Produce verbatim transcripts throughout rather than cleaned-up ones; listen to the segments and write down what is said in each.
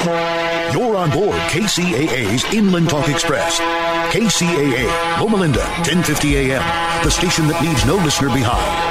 You're on board K C A A's Inland Talk Express. K C A A, Loma Linda, ten fifty A M, the station that leaves no listener behind.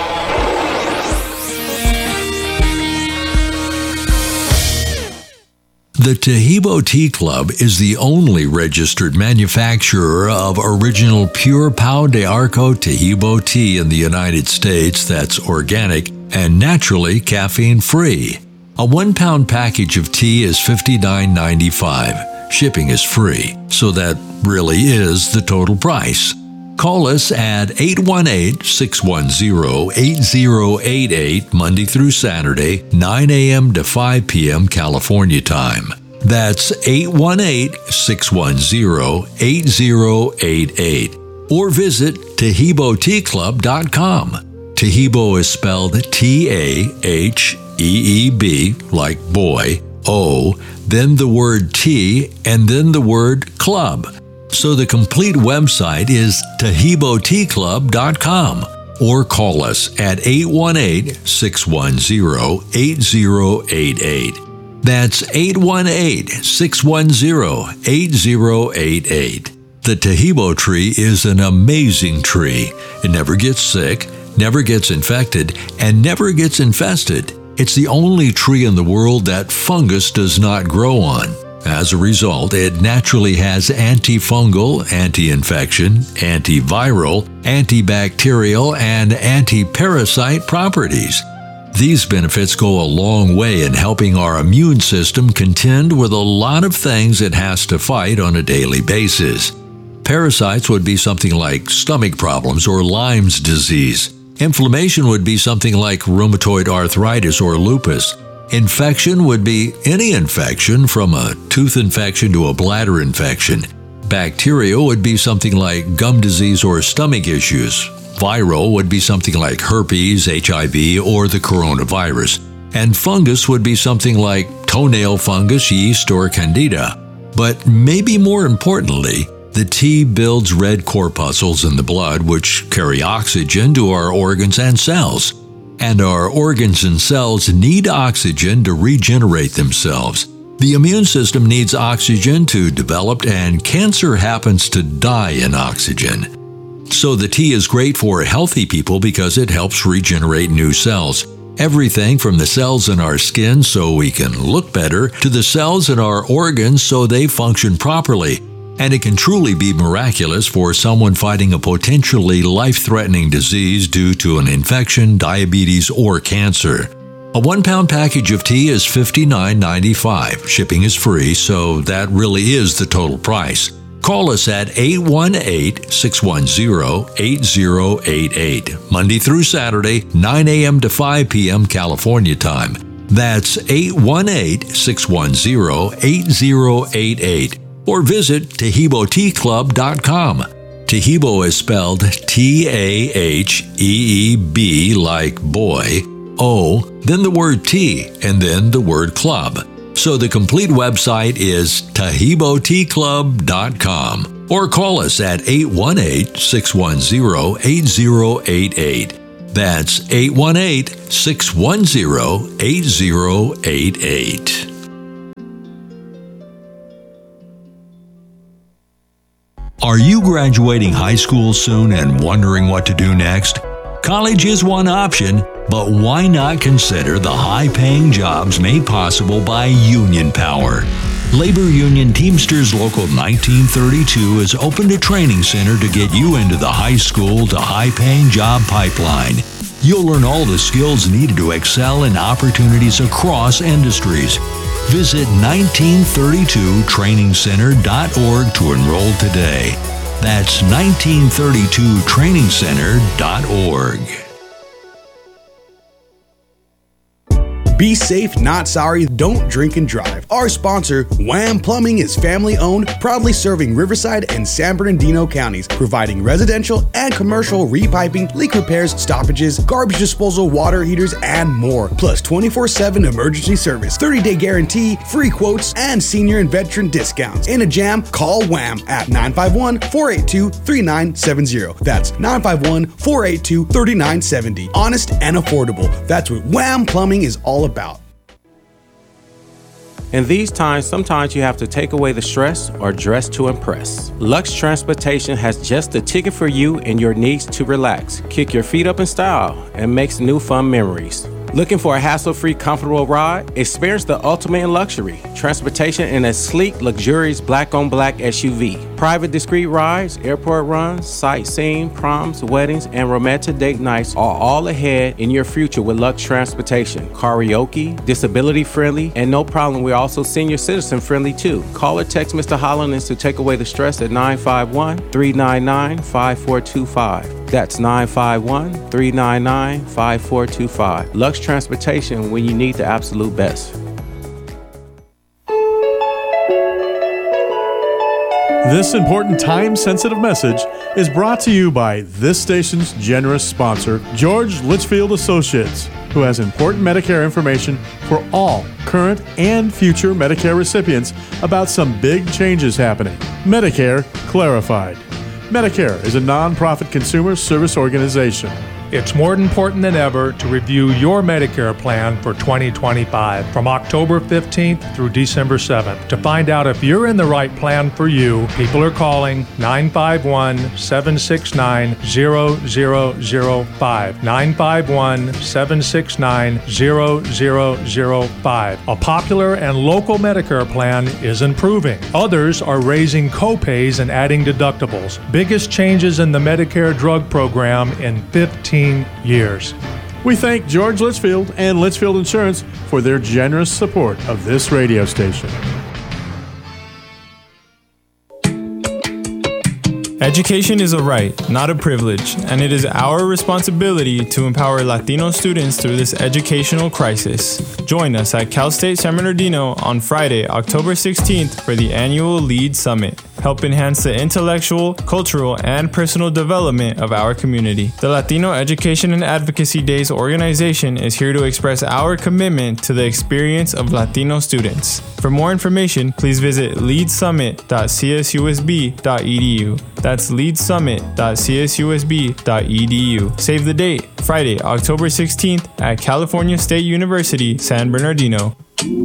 The Taheebo Tea Club is the only registered manufacturer of original pure Pau de Arco Taheebo tea in the United States that's organic and naturally caffeine-free. A one-pound package of tea is fifty-nine ninety-five. Shipping is free, so that really is the total price. Call us at eight one eight, six one zero, eight zero eight eight Monday through Saturday, nine a.m. to five p.m. California time. That's eight one eight, six one zero, eight zero eight eight. Or visit Taheebo Tea Club dot com. Taheebo is spelled T A H E E B, like boy, O, then the word tea, and then the word club. So the complete website is Taheebo Tea Club dot com, or call us at eight one eight, six one zero, eight zero eight eight. That's eight one eight, six one zero, eight zero eight eight. The Taheebo tree is an amazing tree. It never gets sick, never gets infected, and never gets infested. It's the only tree in the world that fungus does not grow on. As a result, it naturally has antifungal, anti-infection, antiviral, antibacterial, and anti-parasite properties. These benefits go a long way in helping our immune system contend with a lot of things it has to fight on a daily basis. Parasites would be something like stomach problems or Lyme's disease. Inflammation would be something like rheumatoid arthritis or lupus. Infection would be any infection, from a tooth infection to a bladder infection. Bacteria would be something like gum disease or stomach issues. Viral would be something like herpes, H I V, or the coronavirus. And fungus would be something like toenail fungus, yeast, or candida. But maybe more importantly, the tea builds red corpuscles in the blood, which carry oxygen to our organs and cells. And our organs and cells need oxygen to regenerate themselves. The immune system needs oxygen to develop, and cancer happens to die in oxygen. So the tea is great for healthy people because it helps regenerate new cells. Everything from the cells in our skin so we can look better to the cells in our organs so they function properly. And it can truly be miraculous for someone fighting a potentially life-threatening disease due to an infection, diabetes, or cancer. A one-pound package of tea is fifty-nine ninety-five. Shipping is free, so that really is the total price. Call us at eight one eight, six one zero, eight zero eight eight, Monday through Saturday, nine a.m. to five p.m. California time. That's eight one eight, six one zero, eight zero eight eight. Or visit Taheebo Tea Club dot com. Taheebo is spelled T A H E E B, like boy, O, then the word tea, and then the word club. So the complete website is Taheebo Tea Club dot com. Or call us at eight one eight, six one zero, eight zero eight eight. That's eight one eight, six one zero, eight zero eight eight. Are you graduating high school soon and wondering what to do next? College is one option, but why not consider the high-paying jobs made possible by Union Power? Labor Union Teamsters Local nineteen thirty-two has opened a training center to get you into the high school to high-paying job pipeline. You'll learn all the skills needed to excel in opportunities across industries. Visit nineteen thirty-two training center dot org to enroll today. That's nineteen thirty-two training center dot org. Be safe, not sorry. Don't drink and drive. Our sponsor, Wham Plumbing, is family-owned, proudly serving Riverside and San Bernardino counties, providing residential and commercial repiping, leak repairs, stoppages, garbage disposal, water heaters, and more. Plus twenty-four seven emergency service, thirty-day guarantee, free quotes, and senior and veteran discounts. In a jam, call Wham at nine five one, four eight two, three nine seven zero. That's nine five one, four eight two, three nine seven zero. Honest and affordable. That's what Wham Plumbing is all about. In these times, sometimes you have to take away the stress or dress to impress. Lux Transportation has just the ticket for you and your needs to relax, kick your feet up in style, and make new fun memories. Looking for a hassle-free, comfortable ride? Experience the ultimate in luxury. Transportation in a sleek, luxurious black-on-black S U V. Private, discreet rides, airport runs, sightseeing, proms, weddings, and romantic date nights are all ahead in your future with Lux Transportation. Karaoke, disability-friendly, and no problem, we're also senior citizen-friendly too. Call or text Mister Hollins to take away the stress at nine five one, three nine nine, five four two five. That's nine five one, three nine nine, five four two five. Lux Transportation, when you need the absolute best. This important time-sensitive message is brought to you by this station's generous sponsor, George Litchfield Associates, who has important Medicare information for all current and future Medicare recipients about some big changes happening. Medicare Clarified. Medicare is a nonprofit consumer service organization. It's more important than ever to review your Medicare plan for twenty twenty-five from October fifteenth through December seventh. To find out if you're in the right plan for you, people are calling nine five one, seven six nine, zero zero zero five. nine five one, seven six nine, zero zero zero five. A popular and local Medicare plan is improving. Others are raising copays and adding deductibles. Biggest changes in the Medicare drug program in fifteen years. We thank George Litchfield and Litchfield Insurance for their generous support of this radio station. Education is a right, not a privilege, and it is our responsibility to empower Latino students through this educational crisis. Join us at Cal State San Bernardino on Friday, October sixteenth for the annual LEAD Summit. Help enhance the intellectual, cultural, and personal development of our community. The Latino Education and Advocacy Days organization is here to express our commitment to the experience of Latino students. For more information, please visit lead summit dot c s u s b dot e d u. That's lead summit dot c s u s b dot e d u. Save the date, Friday, October sixteenth at California State University, San Bernardino.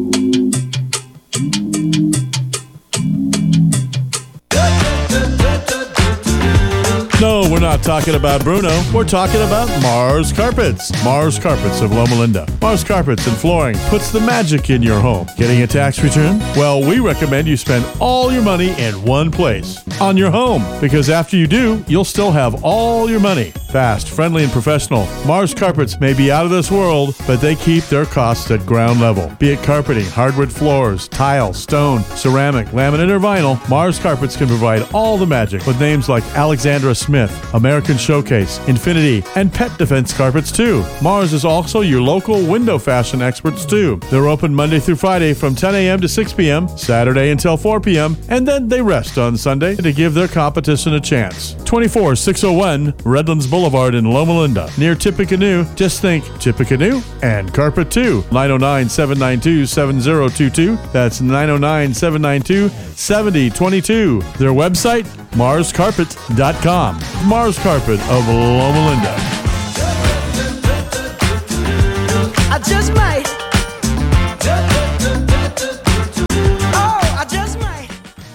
No, we're not talking about Bruno. We're talking about Mars Carpets. Mars Carpets of Loma Linda. Mars Carpets and Flooring puts the magic in your home. Getting a tax return? Well, we recommend you spend all your money in one place. On your home. Because after you do, you'll still have all your money. Fast, friendly, and professional. Mars Carpets may be out of this world, but they keep their costs at ground level. Be it carpeting, hardwood floors, tile, stone, ceramic, laminate, or vinyl, Mars Carpets can provide all the magic with names like Alexandra Smith, American Showcase, Infinity, and Pet Defense Carpets too. Mars is also your local window fashion experts too. They're open Monday through Friday from ten a.m. to six p.m., Saturday until four p.m., and then they rest on Sunday to give their competition a chance. twenty-four six oh one Redlands Boulevard in Loma Linda, near Tippecanoe. Just think Tippecanoe and Carpet two. nine oh nine, seven nine two, seven oh two two. That's nine oh nine, seven nine two, seven oh two two. Their website, mars carpet dot com. Mars Carpet of Loma Linda. I just might. Oh, I just might.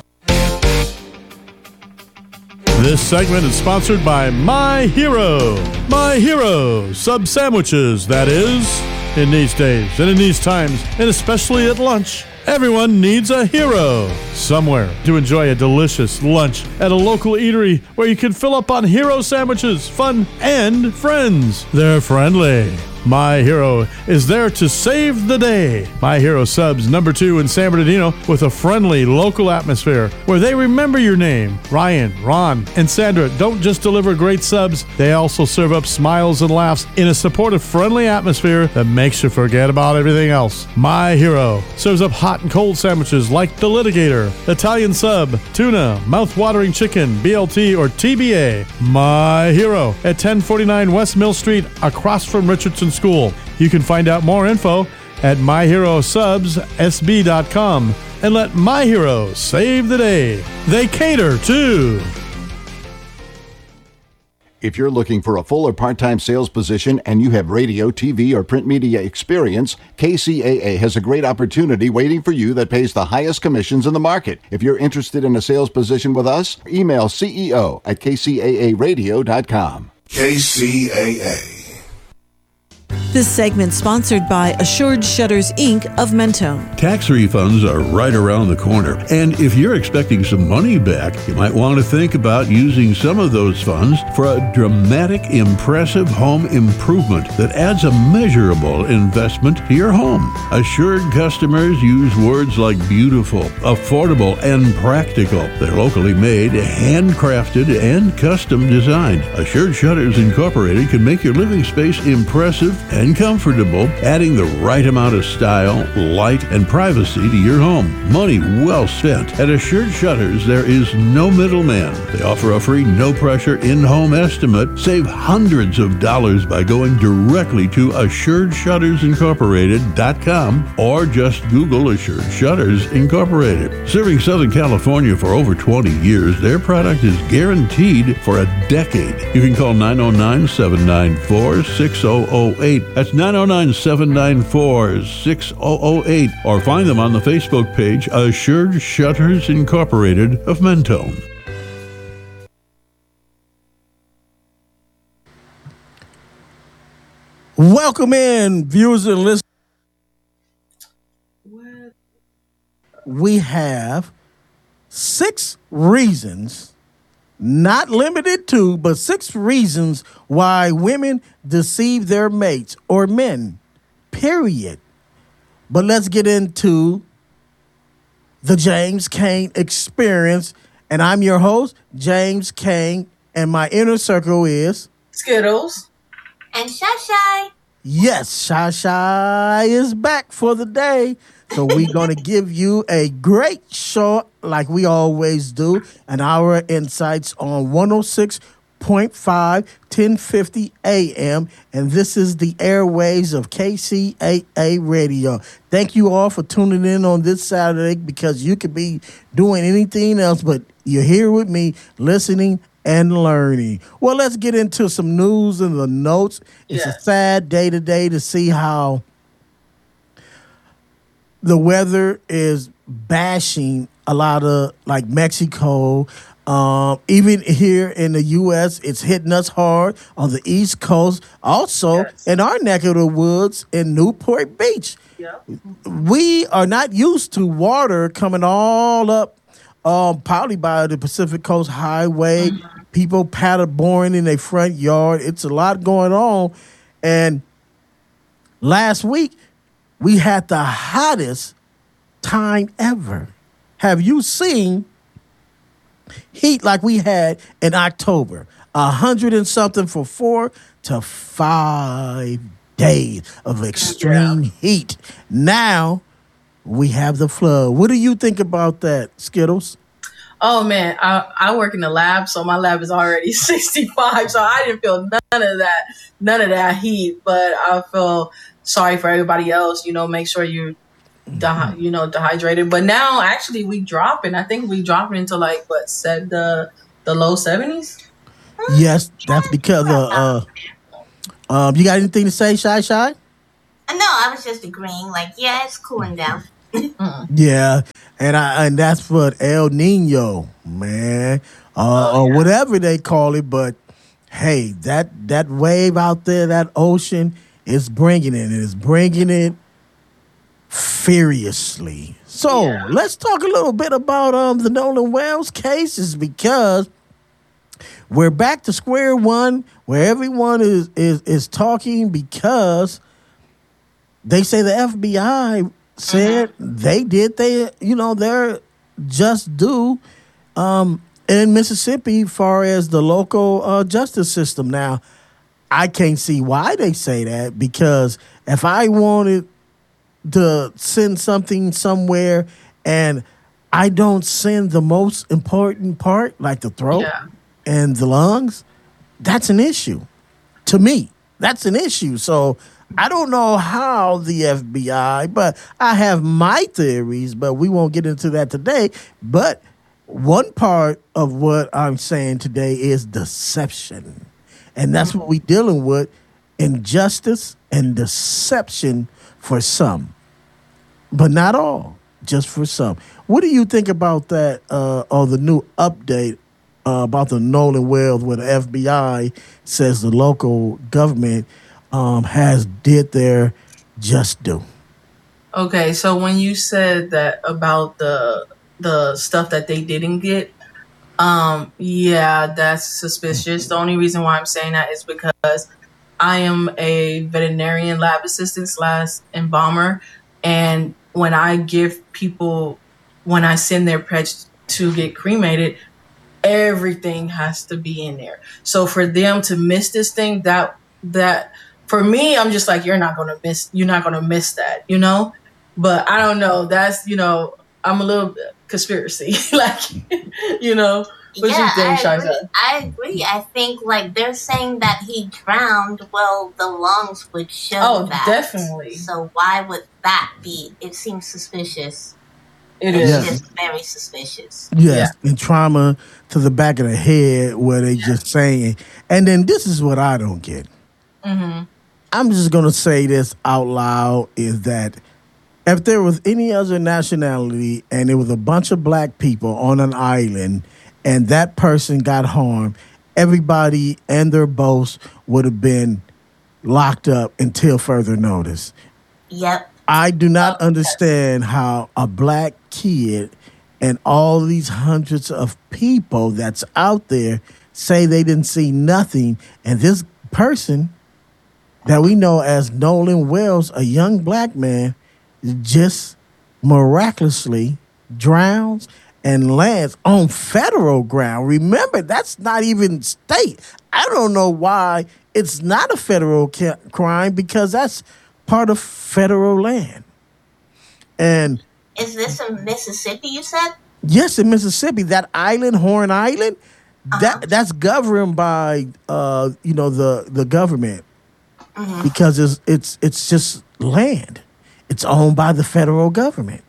This segment is sponsored by My Hero. My Hero sub sandwiches, that is. In these days and in these times, and especially at lunch, everyone needs a hero somewhere to enjoy a delicious lunch at a local eatery where you can fill up on hero sandwiches, fun, and friends. They're friendly. My Hero is there to save the day. My Hero subs number two in San Bernardino with a friendly local atmosphere where they remember your name. Ryan, Ron, and Sandra don't just deliver great subs, they also serve up smiles and laughs in a supportive, friendly atmosphere that makes you forget about everything else. My Hero serves up hot and cold sandwiches like the Litigator, Italian sub, tuna, mouth-watering chicken, B L T, or T B A. My Hero at ten forty-nine West Mill Street across from Richardson School. You can find out more info at my hero subs s b dot com and let My Hero save the day. They cater too. If you're looking for a full or part-time sales position and you have radio, T V, or print media experience, K C A A has a great opportunity waiting for you that pays the highest commissions in the market. If you're interested in a sales position with us, email C E O at K C A A radio dot com. K C A A. This segment sponsored by Assured Shutters, Incorporated of Mentone. Tax refunds are right around the corner, and if you're expecting some money back, you might want to think about using some of those funds for a dramatic, impressive home improvement that adds a measurable investment to your home. Assured customers use words like beautiful, affordable, and practical. They're locally made, handcrafted, and custom designed. Assured Shutters Incorporated can make your living space impressive and comfortable, adding the right amount of style, light, and privacy to your home. Money well spent. At Assured Shutters, there is no middleman. They offer a free, no-pressure in-home estimate. Save hundreds of dollars by going directly to assured shutters incorporated dot com or just Google Assured Shutters Incorporated. Serving Southern California for over twenty years, their product is guaranteed for a decade. You can call nine oh nine, seven nine four, six oh oh eight. That's nine oh nine, seven nine four, six oh oh eight. Or find them on the Facebook page, Assured Shutters Incorporated of Mentone. Welcome in, viewers and listeners. We have six reasons, not limited to, but six reasons why women deceive their mates or men, period. But let's get into the James Kane Experience. And I'm your host, James Kane, and my inner circle is Skittles and Shy Shy. Yes, Shy Shy is back for the day. So we're going to give you a great show like we always do, an hour insights on one oh six point five, ten fifty A M, and this is the airways of K C A A Radio. Thank you all for tuning in on this Saturday, because you could be doing anything else, but you're here with me listening and learning. Well, let's get into some news and the notes. It's yes. a sad day today to see how the weather is bashing a lot of, like, Mexico. Um, even here in the U S, it's hitting us hard on the East Coast. Also, yes. in our neck of the woods in Newport Beach. Yep. We are not used to water coming all up, um, probably by the Pacific Coast Highway. Mm-hmm. People paddle boring in their front yard. It's a lot going on. And last week, we had the hottest time ever. Have you seen heat like we had in October? A hundred and something for four to five days of extreme yeah. heat. Now we have the flood. What do you think about that, Skittles? Oh, man, I, I work in the lab, so my lab is already sixty-five, so I didn't feel none of that, none of that heat, but I feel sorry for everybody else. You know, make sure you're, de- you know, dehydrated. But now, actually, we dropping. I think we dropping into, like, what, said the the low seventies? Yes, that's because of, uh, um, you got anything to say, Shy Shy? No, I was just agreeing, like, yeah, it's cooling down. Yeah, and I and that's what El Nino, man, uh, oh, yeah. or whatever they call it. But hey, that that wave out there, that ocean, is bringing it. It's bringing it furiously. So yeah. let's talk a little bit about um the Nolan Wells cases, because we're back to square one, where everyone is is is talking, because they say the F B I said mm-hmm. they did they you know their just due um in Mississippi far as the local uh, justice system. Now, I can't see why they say that, because if I wanted to send something somewhere and I don't send the most important part, like the throat yeah. and the lungs, that's an issue to me. That's an issue. So I don't know how the F B I, but I have my theories, but we won't get into that today. But one part of what I'm saying today is deception. And that's what we're dealing with, injustice and deception for some, but not all, just for some. What do you think about that, uh, or the new update uh, about the Nolan Wells, where the F B I says the local government um, has did their just due? Okay, so when you said that about the the stuff that they didn't get, um, yeah, that's suspicious. The only reason why I'm saying that is because I am a veterinarian lab assistant slash embalmer, and when I give people, when I send their pets to get cremated, everything has to be in there. So for them to miss this thing, that that for me, I'm just like, you're not gonna miss, you're not gonna miss that, you know. But I don't know. That's, you know, I'm a little conspiracy, like, you know. What yeah, you think, I agree. Sharza? I agree. I think like they're saying that he drowned. Well, the lungs would show Oh, that. definitely. So why would that be? It seems suspicious. It it's is. just very suspicious. Yes, and trauma to the back of the head where they just saying, and then this is what I don't get. Mm-hmm. I'm just going to say this out loud, is that if there was any other nationality and there was a bunch of black people on an island and that person got harmed, everybody and their boats would have been locked up until further notice. Yep. I do not understand how a black kid and all these hundreds of people that's out there say they didn't see nothing, and this person that we know as Nolan Wells, a young black man, just miraculously drowns and lands on federal ground. Remember, that's not even state. I don't know why it's not a federal ca- crime, because that's part of federal land. And Is this in Mississippi, you said? yes, in Mississippi, that island, Horn Island, that that's governed by uh, you know, the the government, Mhm. because it's it's it's just land. It's owned by the federal government.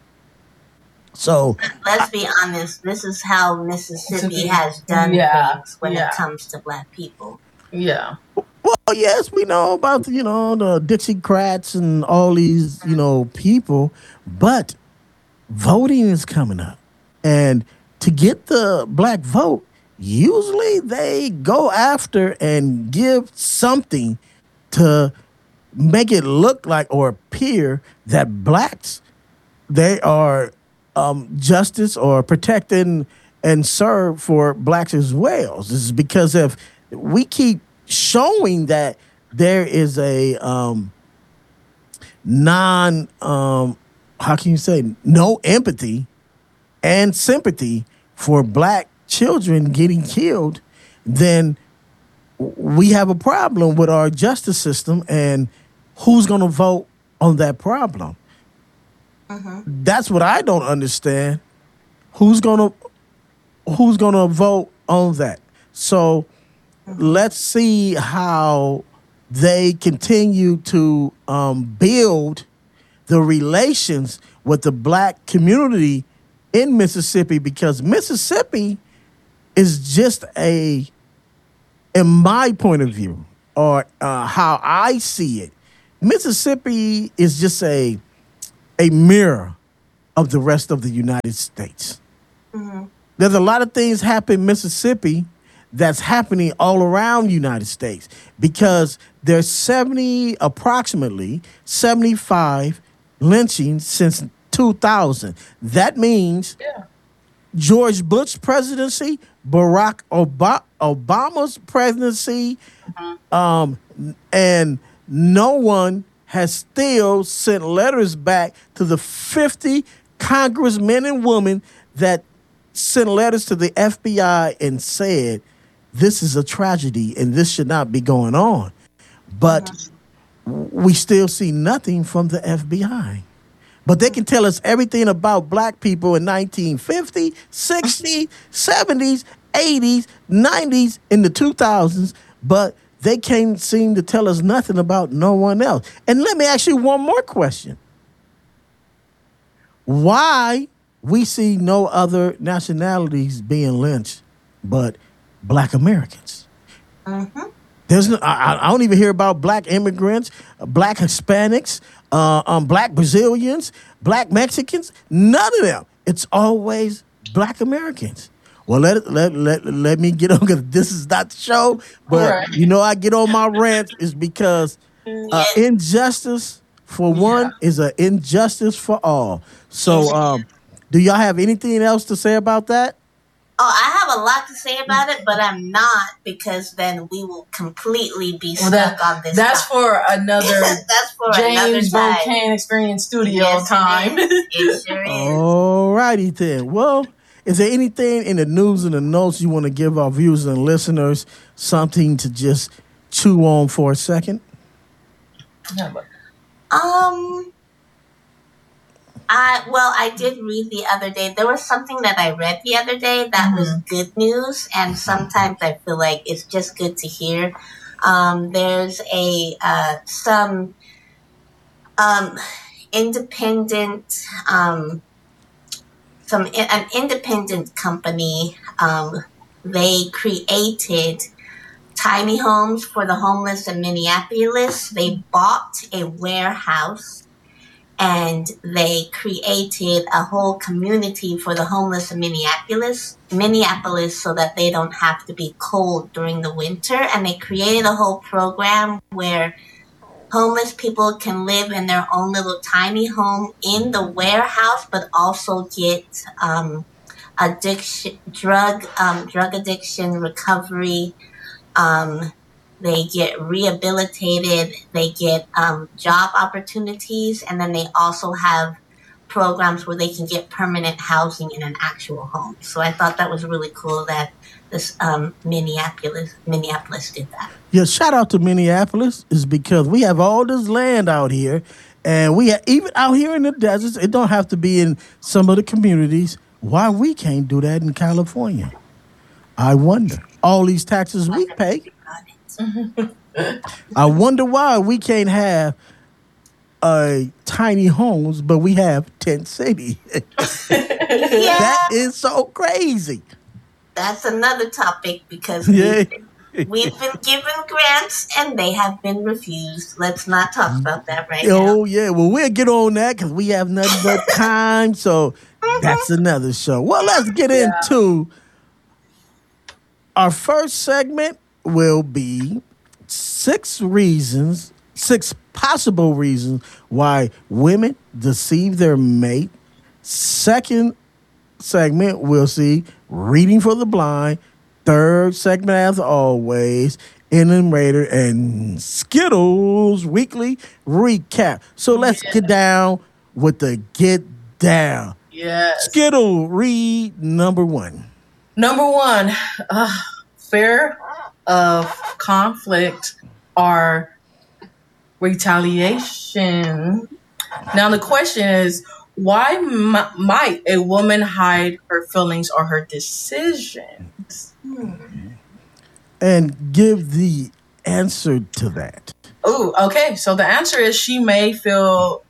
So Let's be honest. This is how Mississippi has done Yeah, things when yeah. it comes to black people. Yeah. well, yes, we know about, you know, the Dixiecrats and all these, you know, people, but voting is coming up, and to get the black vote, usually they go after and give something to make it look like or appear that blacks, they are um, justice or protecting and serve for blacks as well. This is because if we keep showing that there is a um, non, um, how can you say, no empathy and sympathy for black children getting killed, then we have a problem with our justice system, and who's going to vote on that problem? Mm-hmm. That's what I don't understand. Who's going to who's going to vote on that? So let's see how they continue to um, build the relations with the black community in Mississippi, because Mississippi is just a, in my point of view, or uh, how I see it, Mississippi is just a a mirror of the rest of the United States. Mm-hmm. There's a lot of things happen in Mississippi that's happening all around the United States, because there's seventy, approximately seventy-five lynchings since two thousand. That means Yeah. George Bush's presidency, Barack Ob- Obama's presidency, um, and no one has still sent letters back to the fifty congressmen and women that sent letters to the F B I and said, this is a tragedy and this should not be going on. But we still see nothing from the F B I. But they can tell us everything about black people in nineteen fifty, sixty, seventies, eighties, nineties, in the two thousands, but they can't seem to tell us nothing about no one else. And let me ask you one more question. Why we see no other nationalities being lynched but black Americans? Mm-hmm. There's no, I, I don't even hear about black immigrants, black Hispanics, uh, um, black Brazilians, black Mexicans. None of them. It's always black Americans. Well, let let let let me get on because this is not the show. But Right. you know, I get on my rants is because uh, injustice for one is an injustice for all. So, um, do y'all have anything else to say about that? Oh, I have a lot to say about it, but I'm not because then we will completely be Well, stuck that, on this. that's topic. for another That's for another James time. Bocane Experience Studio Yes, it time. is. It sure is. All righty then. Well, is there anything in the news and the notes you want to give our viewers and listeners something to just chew on for a second? Um, I well, I did read the other day. There was something that I read the other day that was good news, and sometimes I feel like it's just good to hear. Um, there's a uh, some um independent um some an independent company. Um, they created tiny homes for the homeless in Minneapolis. They bought a warehouse and they created a whole community for the homeless in Minneapolis, Minneapolis, so that they don't have to be cold during the winter. And they created a whole program where homeless people can live in their own little tiny home in the warehouse, but also get um, addiction, drug, um, drug addiction recovery. Um, they get rehabilitated, they get um, job opportunities, and then they also have programs where they can get permanent housing in an actual home. So I thought that was really cool that this um, Minneapolis Minneapolis did that. Yeah, shout out to Minneapolis is because we have all this land out here, and we have, even out here in the deserts, it don't have to be in some of the communities. Why we can't do that in California? I wonder. All these taxes we pay. I wonder why we can't have uh, tiny homes, but we have tent city. That is so crazy. That's another topic because Yeah. we've, we've been given grants and they have been refused. Let's not talk about that right now. Oh, yeah. Well, we'll get on that because we have nothing but time. So that's another show. Well, let's get into our first segment will be six reasons, six possible reasons why women deceive their mate. Second segment, we'll see reading for the blind. Third segment, as always, Enumerator and Skittles weekly recap. So let's get down with the get down. Yes. Skittle, read number one. Number one, uh, fear of conflict or retaliation. Now the question is, why m- might a woman hide her feelings or her decisions? And give the answer to that. Oh, okay. So the answer is she may feel.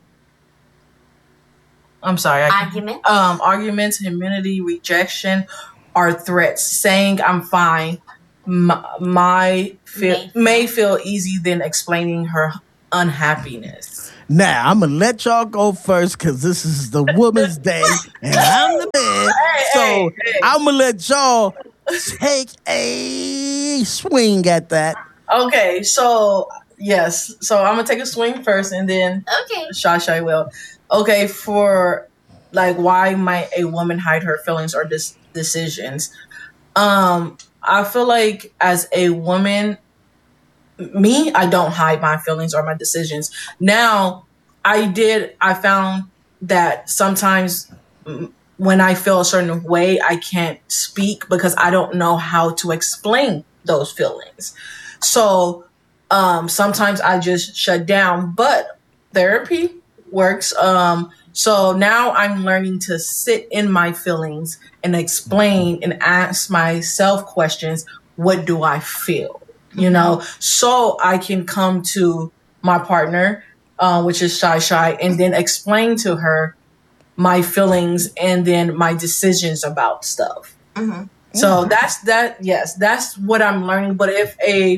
I'm sorry. I, Argument. Um, arguments, humility, rejection, or threats. Saying I'm fine, my, my feel, may feel easy than explaining her unhappiness. Now, I'm going to let y'all go first because this is the woman's day and I'm the man. Hey, so hey, hey. I'm going to let y'all take a swing at that. Okay, so yes, so I'm gonna take a swing first, and then okay, Shasha will. Okay, for like, why might a woman hide her feelings or dis- decisions? Um, I feel like as a woman, me, I don't hide my feelings or my decisions. Now, I did. I found that sometimes when I feel a certain way, I can't speak because I don't know how to explain those feelings. So um, sometimes I just shut down, but therapy works. Um, so now I'm learning to sit in my feelings and explain and ask myself questions. What do I feel? You know, so I can come to my partner, uh, which is Shy Shy, and then explain to her my feelings and then my decisions about stuff. Mm-hmm. So that's that. Yes, that's what I'm learning. But if a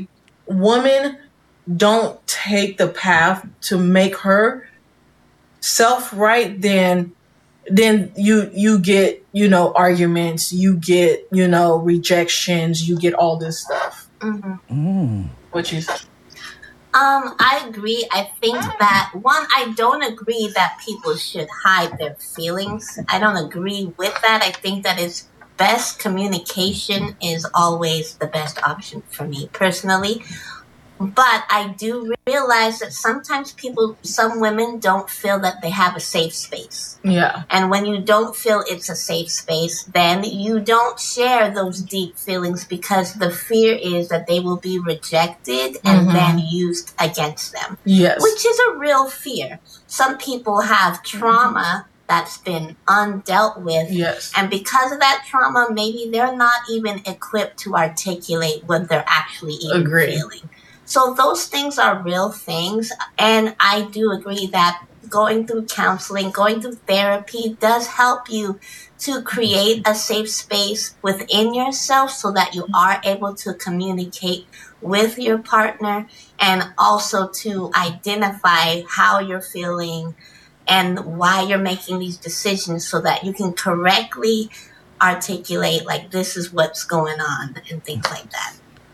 women don't take the path to make her self right, then then you you get, you know, arguments, you get, you know, rejections, you get all this stuff. Mm-hmm. Mm. What you say? Um, I agree. I think that, one, I don't agree that people should hide their feelings. I don't agree with that. I think that it's best communication is always the best option for me personally. But I do realize that sometimes people, some women don't feel that they have a safe space. Yeah. And when you don't feel it's a safe space, then you don't share those deep feelings because the fear is that they will be rejected and Mhm. then used against them. Yes. Which is a real fear. Some people have trauma that's been undealt with. Yes. And because of that trauma, maybe they're not even equipped to articulate what they're actually even Agree. feeling. So those things are real things. And I do agree that going through counseling, going through therapy does help you to create a safe space within yourself so that you are able to communicate with your partner and also to identify how you're feeling and why you're making these decisions so that you can correctly articulate, like, this is what's going on and things like that.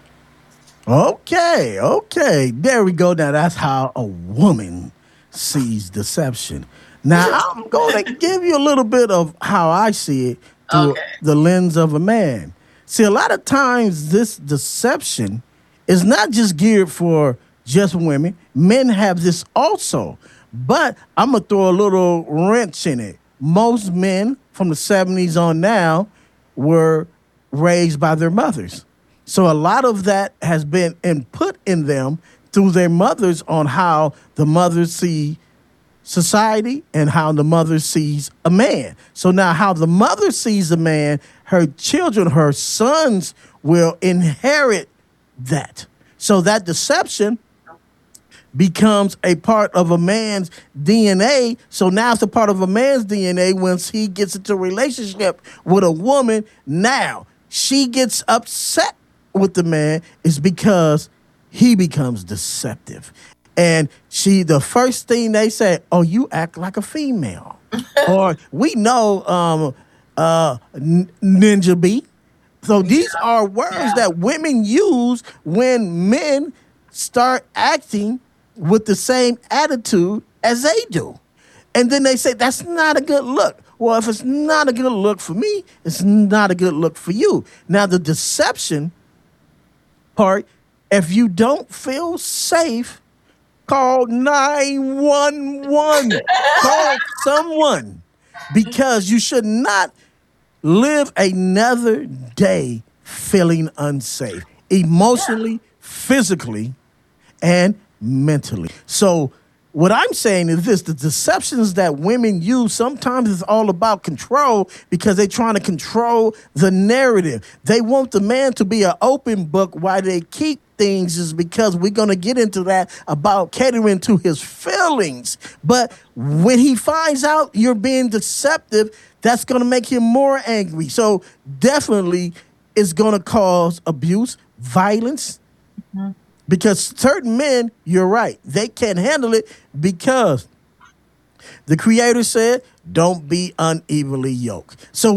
Okay, okay. There we go. Now that's how a woman sees deception. Now I'm going to give you a little bit of how I see it through Okay. the lens of a man. See, a lot of times this deception is not just geared for just women. Men have this also. But I'm going to throw a little wrench in it. Most men from the seventies on now were raised by their mothers. So a lot of that has been input in them through their mothers on how the mothers see society and how the mother sees a man. So now how the mother sees a man, her children, her sons will inherit that. So that deception becomes a part of a man's D N A. So now it's a part of a man's D N A once he gets into a relationship with a woman. Now she gets upset with the man is because he becomes deceptive. And she, the first thing they say, oh, you act like a female. Or we know um, uh, N- Ninja B. So these are words Yeah. that women use when men start acting with the same attitude as they do. And then they say, that's not a good look. Well, if it's not a good look for me, it's not a good look for you. Now, the deception part, if you don't feel safe, call nine one one. Call someone, because you should not live another day feeling unsafe, emotionally, physically, and mentally. So what I'm saying is this: the deceptions that women use sometimes is all about control, because they're trying to control the narrative. They want the man to be an open book while they keep things, is because we're going to get into that about catering to his feelings. But when he finds out you're being deceptive, that's going to make him more angry. So definitely it's going to cause abuse, violence. Mm-hmm. Because certain men, you're right, they can't handle it because the Creator said, don't be unevenly yoked. So